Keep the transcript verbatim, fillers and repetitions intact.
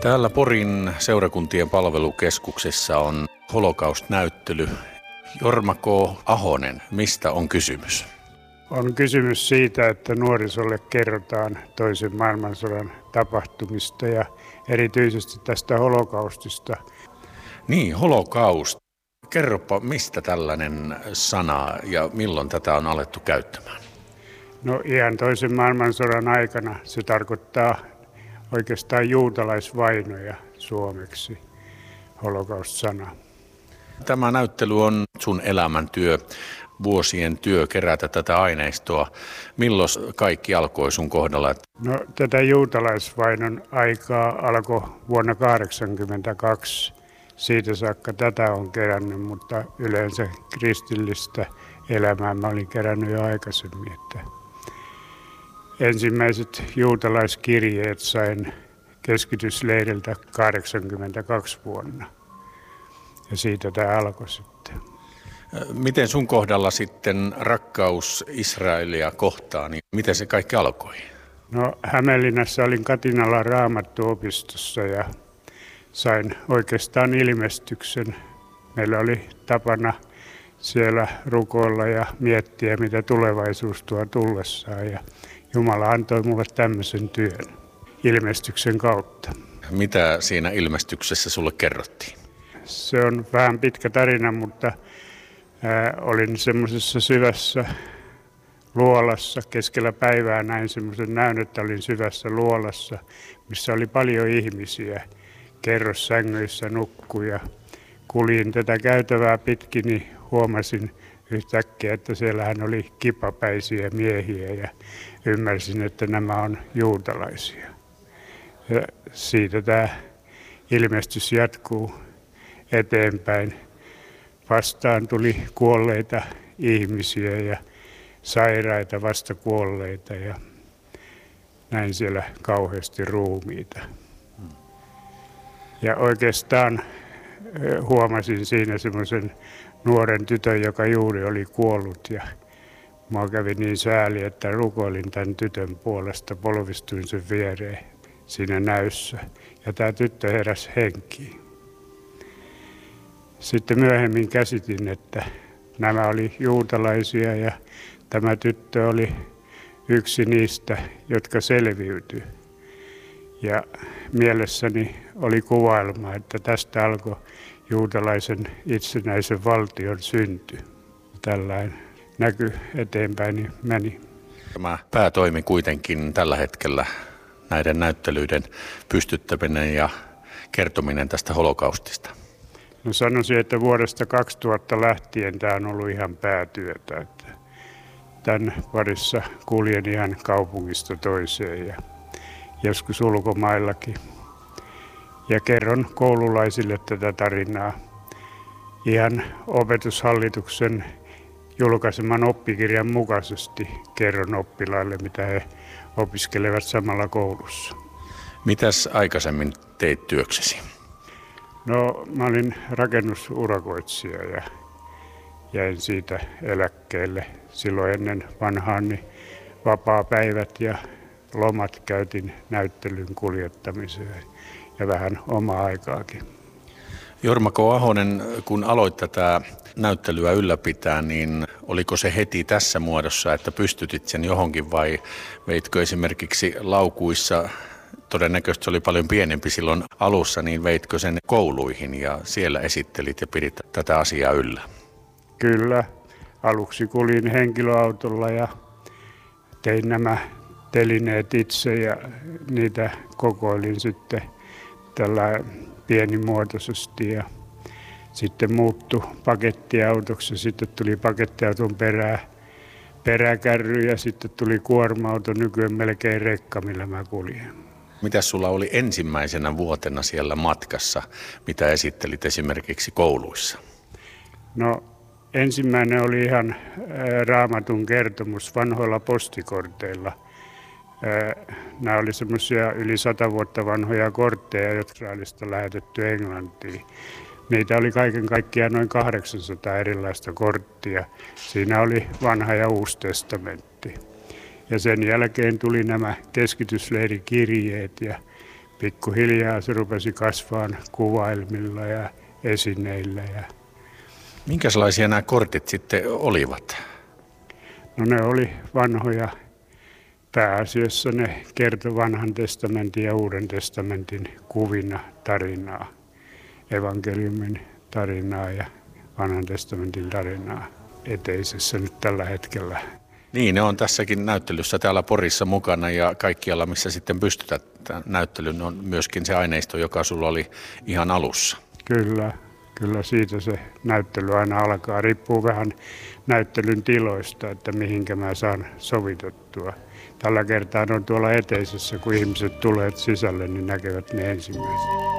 Täällä Porin seurakuntien palvelukeskuksessa on holokaust-näyttely. Jorma K. Ahonen, mistä on kysymys? On kysymys siitä, että nuorisolle kerrotaan toisen maailmansodan tapahtumista ja erityisesti tästä holokaustista. Niin, holokaust. Kerropa, mistä tällainen sana ja milloin tätä on alettu käyttämään? No ihan toisen maailmansodan aikana se tarkoittaa oikeastaan juutalaisvainoja suomeksi, holokaust-sana. Tämä näyttely on sun elämäntyö, vuosien työ kerätä tätä aineistoa. Milloin kaikki alkoi sun kohdalla? No, tätä juutalaisvainon aikaa alkoi vuonna tuhatyhdeksänsataakahdeksankymmentäkaksi. Siitä saakka tätä on kerännyt, mutta yleensä kristillistä elämää mä olin kerännyt jo aikaisemmin. Että ensimmäiset juutalaiskirjeet sain keskitysleiriltä kahdeksankymmentäkaksi vuonna. Ja siitä tämä alkoi sitten. Miten sun kohdalla sitten rakkaus Israelia kohtaan, niin miten se kaikki alkoi? No, Hämeenlinnassa olin Katinalan Raamattuopistossa ja sain oikeastaan ilmestyksen. Meillä oli tapana siellä rukoilla ja miettiä, mitä tulevaisuus tuo tullessaan. Ja Jumala antoi mulle tämmöisen työn ilmestyksen kautta. Mitä siinä ilmestyksessä sulle kerrottiin? Se on vähän pitkä tarina, mutta ää, olin semmoisessa syvässä luolassa. Keskellä päivää näin semmoisen näyn, että olin syvässä luolassa, missä oli paljon ihmisiä. Kerrossängyissä nukkui ja kuljin tätä käytävää pitkin, niin huomasin yhtäkkiä, että siellähän oli kipapäisiä miehiä ja ymmärsin, että nämä on juutalaisia. Ja siitä tämä ilmestys jatkuu eteenpäin. Vastaan tuli kuolleita ihmisiä ja sairaita vasta kuolleita ja näin siellä kauheasti ruumiita. Ja oikeastaan huomasin siinä semmoisen nuoren tytön, joka juuri oli kuollut ja mä kävin niin sääli, että rukoilin tämän tytön puolesta, polvistuin sen viereen siinä näyssä ja tämä tyttö heräsi henkiin. Sitten myöhemmin käsitin, että nämä oli juutalaisia ja tämä tyttö oli yksi niistä, jotka selviytyi. Ja mielessäni oli kuvailma, että tästä alkoi juutalaisen itsenäisen valtion synty. Tällainen näky eteenpäin niin meni. Tämä päätoimi kuitenkin tällä hetkellä näiden näyttelyiden pystyttäminen ja kertominen tästä holokaustista. No sanoisin, että vuodesta kaksituhatta lähtien tämä on ollut ihan päätyötä. Että tämän parissa kuljen ihan kaupungista toiseen ja joskus ulkomaillakin. Ja kerron koululaisille tätä tarinaa ihan opetushallituksen julkaiseman oppikirjan mukaisesti. Kerron oppilaille, mitä he opiskelevat samalla koulussa. Mitäs aikaisemmin teit työksesi? No, mä olin rakennusurakoitsija ja jäin siitä eläkkeelle. Silloin ennen vanhaan niin vapaapäivät ja lomat käytin näyttelyn kuljettamiseen ja vähän omaa aikaakin. Jorma K. Ahonen, kun aloit tätä näyttelyä ylläpitää, niin oliko se heti tässä muodossa, että pystytit sen johonkin vai veitkö esimerkiksi laukuissa, todennäköisesti se oli paljon pienempi silloin alussa, niin veitkö sen kouluihin ja siellä esittelit ja pidit tätä asiaa yllä? Kyllä, aluksi kuljin henkilöautolla ja tein nämä telineet itse ja niitä kokoilin sitten tällä pienimuotoisesti ja sitten muuttui pakettiautoksi ja sitten tuli pakettiauton perää, peräkärry ja sitten tuli kuorma-auto, nykyään melkein rekka, millä mä kuljen. Mitäs sulla oli ensimmäisenä vuotena siellä matkassa, mitä esittelit esimerkiksi kouluissa? No ensimmäinen oli ihan Raamatun kertomus vanhoilla postikorteilla. Nämä oli semmoisia yli sata vuotta vanhoja kortteja, jotka Israelista lähetetty Englantiin. Niitä oli kaiken kaikkiaan noin kahdeksansataa erilaista korttia. Siinä oli vanha ja uusi testamentti. Ja sen jälkeen tuli nämä keskitysleirikirjeet ja pikkuhiljaa se rupesi kasvaan kuvailmilla ja esineillä. Ja Minkälaisia nämä kortit sitten olivat? no ne oli vanhoja. Pääasiassa ne kertoi vanhan testamentin ja uuden testamentin kuvina tarinaa, evankeliumin tarinaa ja vanhan testamentin tarinaa eteisessä nyt tällä hetkellä. Niin, ne on tässäkin näyttelyssä täällä Porissa mukana ja kaikkialla, missä sitten pystytät tämän näyttelyn, on myöskin se aineisto, joka sulla oli ihan alussa. Kyllä, kyllä siitä se näyttely aina alkaa. Riippuu vähän näyttelyn tiloista, että mihinkä mä saan sovitettua. Tällä kertaa on tuolla eteisessä, kun ihmiset tulevat sisälle, niin näkevät ne ensimmäisenä.